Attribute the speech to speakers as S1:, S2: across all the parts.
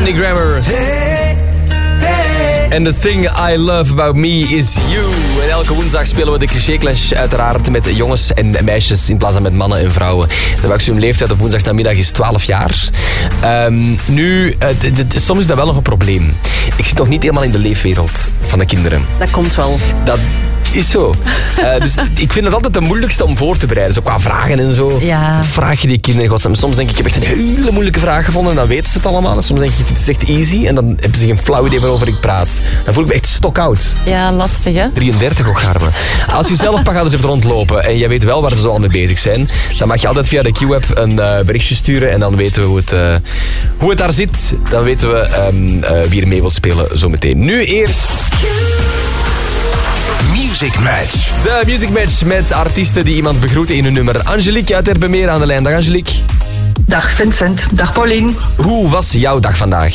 S1: Andy Grammer. And the thing I love about me is you. En elke woensdag spelen we de Cliché Clash uiteraard met jongens en meisjes in plaats van met mannen en vrouwen. De maximumleeftijd op woensdagnamiddag is 12 jaar. Soms is dat wel nog een probleem. Ik zit nog niet helemaal in de leefwereld van de kinderen.
S2: Dat komt wel.
S1: Dat is zo. Dus ik vind het altijd het moeilijkste om voor te bereiden. Zo qua vragen en zo.
S2: Ja.
S1: Wat vraag je die kinderen? Godsnaam. Soms denk ik, ik heb echt een hele moeilijke vraag gevonden en dan weten ze het allemaal. En soms denk ik, het is echt easy en dan hebben ze geen flauw idee waarover ik praat. Dan voel ik me echt stokoud.
S2: Ja, lastig hè?
S1: 33 ook, Garme. Als je zelf Pagadas hebt rondlopen en je weet wel waar ze zo al mee bezig zijn, dan mag je altijd via de Q-app een berichtje sturen en dan weten we hoe het daar zit. Dan weten we wie er mee wilt spelen zometeen. Nu eerst...
S3: Music Match.
S1: De Music Match met artiesten die iemand begroeten in hun nummer. Angelique uit Erpenmeer aan de lijn. Dag Angelique.
S4: Dag Vincent. Dag Paulien.
S1: Hoe was jouw dag vandaag?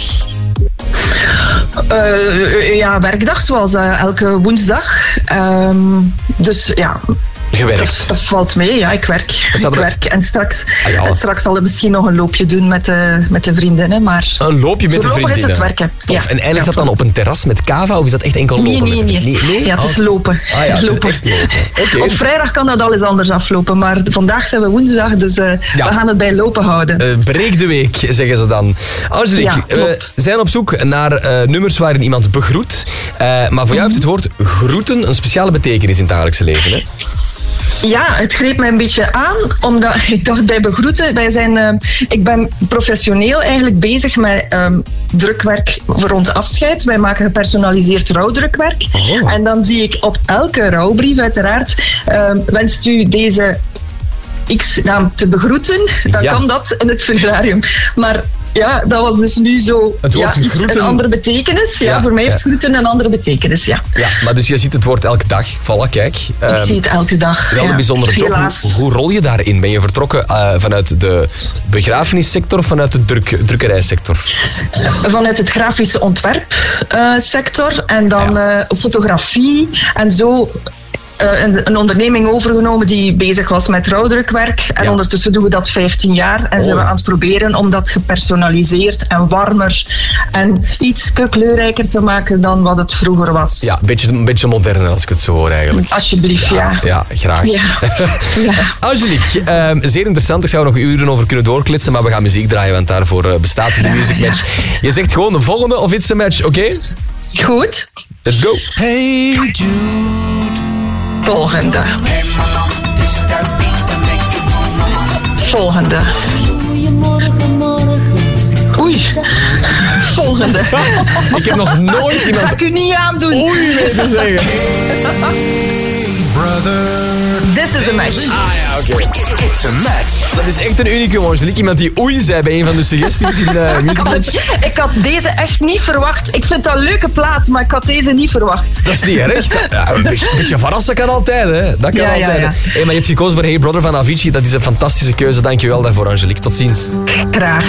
S4: Werkdag zoals elke woensdag. Dus ja...
S1: Gewerkt.
S4: Dat valt mee, ja, ik werk. En straks zal ik misschien nog een loopje doen met de vriendinnen. Maar
S1: een loopje met de vriendinnen?
S4: Voorlopig is het werken.
S1: Ja. En eigenlijk is dat dan op een terras met cava of is dat echt enkel lopen?
S4: Nee. Ja, het is lopen.
S1: Ah ja, lopen. Het is echt lopen. Okay.
S4: Op vrijdag kan dat al eens anders aflopen, maar vandaag zijn we woensdag, dus we gaan het bij lopen houden.
S1: Breek de week, zeggen ze dan. Angelique, we zijn op zoek naar nummers waarin iemand begroet. Maar voor jou heeft het woord groeten een speciale betekenis in het dagelijkse leven, hè?
S4: Ja, het greep mij een beetje aan, omdat ik dacht bij begroeten, ik ben professioneel eigenlijk bezig met drukwerk rond afscheid. Wij maken gepersonaliseerd rouwdrukwerk. Oh. En dan zie ik op elke rouwbrief uiteraard, wenst u deze X-naam te begroeten, dan kan dat in het funerarium. Maar ja, dat was dus nu zo
S1: het woord groeten.
S4: Een andere betekenis. Ja, voor mij heeft groeten een andere betekenis, ja.
S1: Ja, maar dus je ziet het woord elke dag. Voilà, kijk.
S4: Ik zie het elke dag.
S1: Wel een bijzondere job. Hoe rol je daarin? Ben je vertrokken vanuit de begrafenissector of vanuit de drukkerijsector?
S4: Vanuit het grafische ontwerpsector en dan fotografie en zo... een onderneming overgenomen die bezig was met rouwdrukwerk. En ondertussen doen we dat 15 jaar. En zijn we aan het proberen om dat gepersonaliseerd en warmer en iets kleurrijker te maken dan wat het vroeger was.
S1: Ja, een beetje moderner als ik het zo hoor eigenlijk.
S4: Alsjeblieft, ja.
S1: Ja, graag. Ja. Angelique, zeer interessant. Ik zou er nog uren over kunnen doorklitsen, maar we gaan muziek draaien, want daarvoor bestaat de Music Match. Je zegt gewoon de volgende of it's a match, oké?
S4: Goed.
S1: Let's go.
S3: Hey Jude.
S4: Volgende. Oei. Volgende.
S1: Ik heb nog nooit iemand...
S4: Ga ik u niet aandoen.
S1: Oei weten zeggen.
S4: This is a match.
S1: Ah ja, oké.
S3: It's a match.
S1: Dat is echt een unicum, Angelique. Iemand die oei zei bij een van de suggesties in de Music Match.
S4: Ik had deze echt niet verwacht. Ik vind dat een leuke plaat, maar ik had deze niet verwacht.
S1: Dat is niet erg. Een beetje verrassen kan altijd, hè. Dat kan altijd. Ja. Hey, maar je hebt gekozen voor Hey Brother van Avicii. Dat is een fantastische keuze. Dankjewel daarvoor, Angelique. Tot ziens.
S4: Graag.